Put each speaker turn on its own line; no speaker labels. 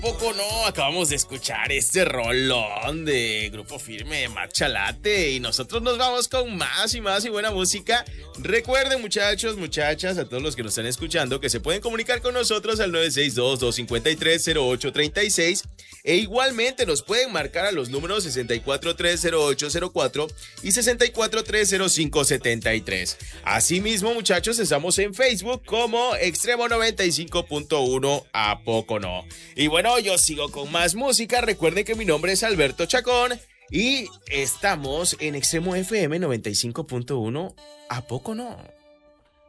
Poco no, acabamos de escuchar este rolón de Grupo Firme, Marcha Late, y nosotros nos vamos con más y más y buena música. Recuerden, muchachos, muchachas, a todos los que nos están escuchando, que se pueden comunicar con nosotros al 962-253-0836 e igualmente nos pueden marcar a los números 6430804 y 6430573. Asimismo, muchachos, estamos en Facebook como Extremo 95.1 A Poco No. Y bueno, yo sigo con más música. Recuerden que mi nombre es Alberto Chacón y estamos en Extremo FM 95.1 A Poco No.